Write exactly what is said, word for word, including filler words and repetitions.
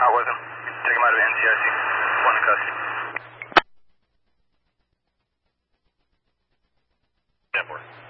Not with him. Take him out of N C I C. One in custody. ten four.